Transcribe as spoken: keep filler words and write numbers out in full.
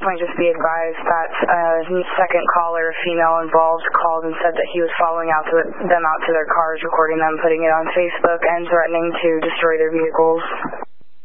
point, just be advised that uh, a second caller, a female involved, called and said that he was following out to them out to their cars, recording them, putting it on Facebook, and threatening to destroy their vehicles.